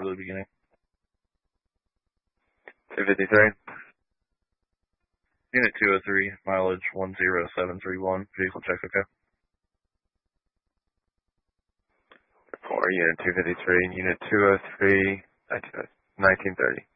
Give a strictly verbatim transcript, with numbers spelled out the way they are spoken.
over the beginning. two fifty-three. Unit two oh three, mileage one zero seven three one, vehicle check okay. For Unit two fifty-three, Unit two oh three, nineteen thirty.